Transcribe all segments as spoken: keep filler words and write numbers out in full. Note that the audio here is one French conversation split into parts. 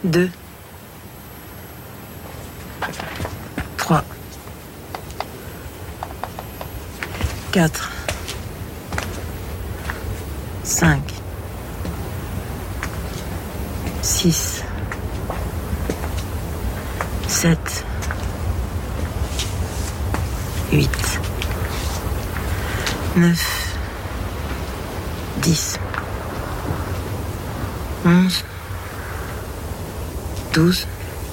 deux, trois, quatre, cinq, six, sept, huit, neuf, dix, onze, douze.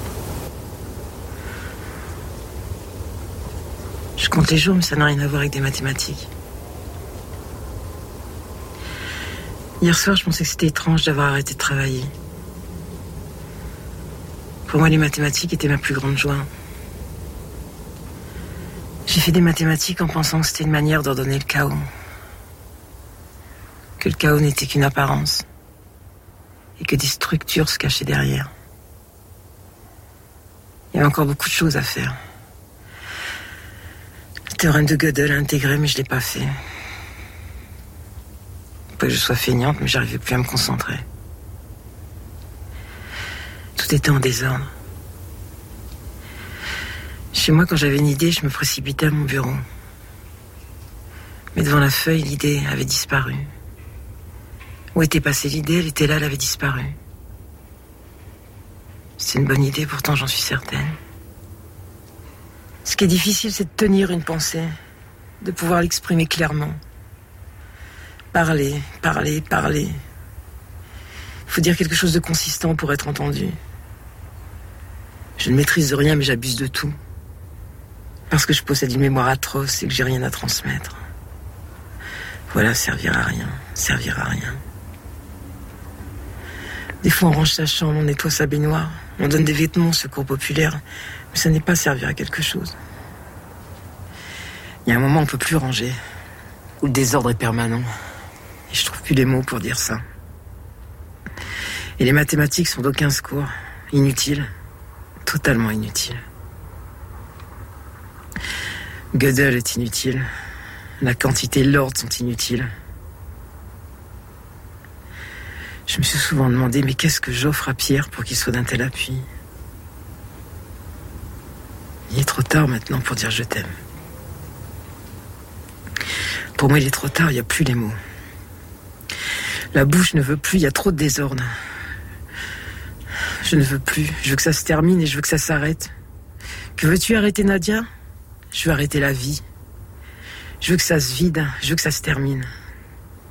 Je compte les jours, mais ça n'a rien à voir avec des mathématiques. Hier soir, je pensais que c'était étrange d'avoir arrêté de travailler. Pour moi, les mathématiques étaient ma plus grande joie. J'ai fait des mathématiques en pensant que c'était une manière d'ordonner le chaos. Que le chaos n'était qu'une apparence. Et que des structures se cachaient derrière. Il y avait encore beaucoup de choses à faire. Le théorème de Gödel à intégrer, mais je ne l'ai pas fait. Pas que je sois feignante, mais j'arrivais plus à me concentrer. Tout était en désordre. Chez moi, quand j'avais une idée, je me précipitais à mon bureau. Mais devant la feuille, l'idée avait disparu. Où était passée l'idée? Elle était là, elle avait disparu. C'est une bonne idée, pourtant j'en suis certaine. Ce qui est difficile, c'est de tenir une pensée, de pouvoir l'exprimer clairement. Parler, parler, parler. Il faut dire quelque chose de consistant pour être entendu. Je ne maîtrise rien, mais j'abuse de tout. Parce que je possède une mémoire atroce et que j'ai rien à transmettre. Voilà, servir à rien, servir à rien. Des fois, on range sa chambre, on nettoie sa baignoire, on donne des vêtements au secours populaire, mais ça n'est pas servir à quelque chose. Il y a un moment où on ne peut plus ranger, où le désordre est permanent. Et je trouve plus les mots pour dire ça. Et les mathématiques sont d'aucun secours, inutiles, totalement inutiles. Gödel est inutile, la quantité et l'ordre sont inutiles. Je me suis souvent demandé, mais qu'est-ce que j'offre à Pierre pour qu'il soit d'un tel appui? Il est trop tard maintenant pour dire je t'aime. Pour moi, il est trop tard, il n'y a plus les mots. La bouche ne veut plus, il y a trop de désordre. Je ne veux plus, je veux que ça se termine et je veux que ça s'arrête. Que veux-tu arrêter, Nadia? Je veux arrêter la vie. Je veux que ça se vide, je veux que ça se termine.